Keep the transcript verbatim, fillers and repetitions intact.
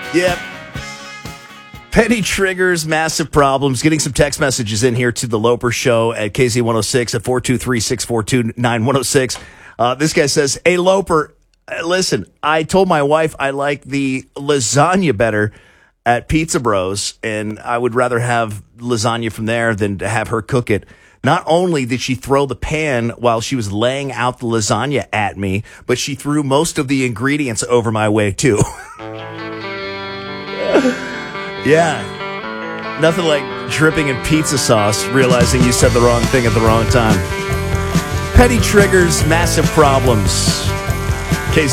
Yep. Petty triggers, massive problems. Getting some text messages in here to the Loper Show at K Z one oh six at four two three, six four two, nine one oh six. Uh, this guy says, hey, Loper, listen, I told my wife I like the lasagna better at Pizza Bros, and I would rather have lasagna from there than to have her cook it. Not only did she throw the pan while she was laying out the lasagna at me, but she threw most of the ingredients over my way, too. Yeah. Nothing like dripping in pizza sauce, realizing you said the wrong thing at the wrong time. Petty triggers, massive problems.